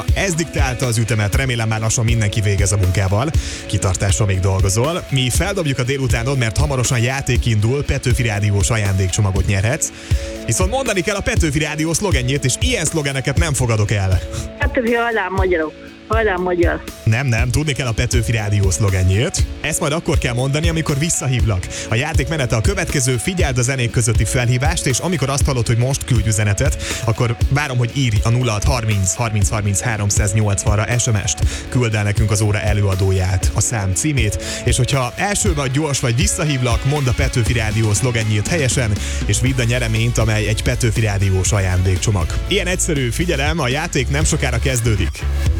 Ez diktálta az ütemet, remélem már lassan mindenki végez a munkával. Kitartásra még dolgozol. Mi feldobjuk a délutánod, mert hamarosan játék indul, Petőfi Rádiós ajándékcsomagot nyerhetsz. Viszont mondani kell a Petőfi Rádió szlogenjét, és ilyen szlogeneket nem fogadok el. Petőfi hajrán magyarok. Hajrán magyar. Nem, tudni kell a Petőfi Rádió szlogenjét. Ezt majd akkor kell mondani, amikor visszahívlak. A játék menete a következő, figyeld a zenék közötti felhívást, és amikor azt hallod, hogy most küldj üzenetet, akkor várom, hogy írj a 0630 30 30 380-ra SMS-t. Küld el nekünk az óra előadóját, a szám címét, és hogyha első vagy gyors vagy visszahívlak, mondd a Petőfi Rádió szlogenjét helyesen, és vidd a nyereményt, amely egy Petőfi Rádiós ajándékcsomag. Ilyen egyszerű, figyelem, a játék nem sokára kezdődik.